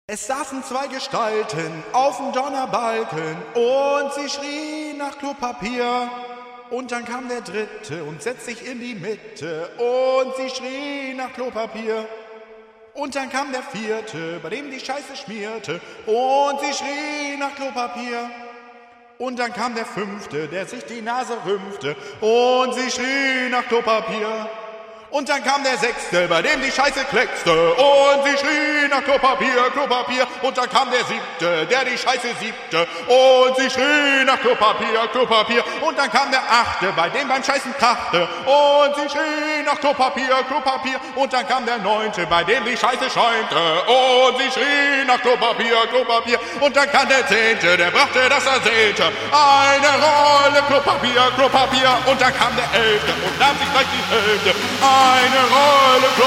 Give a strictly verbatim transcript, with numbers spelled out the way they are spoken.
Es saßen zwei Gestalten auf dem Donnerbalken und sie schrien nach Klopapier. Und dann kam der dritte und setzte sich in die Mitte und sie schrien nach Klopapier. Und dann kam der vierte, bei dem die Scheiße schmierte und sie schrien nach Klopapier. Und dann kam der fünfte, der sich die Nase rümpfte und sie schrien nach Klopapier. Und dann kam der sechste, bei dem die Scheiße kleckste und sie schrien nach Klopapier, Klopapier. Und dann kam der siebte, der die Scheiße siebte und sie schrien nach Klopapier, Klopapier. Und dann kam der achte, bei dem beim Scheißen krachte und sie schrien nach Klopapier, Klopapier. Und dann kam der neunte, bei dem die Scheiße schäumte und sie schrien nach Klopapier, Klopapier. Und dann kam der zehnte, der brachte das Ersehnte, eine Rolle Klopapier, Klopapier. Und dann kam der elfte und nahm sich gleich die Hälfte. Eine Rolle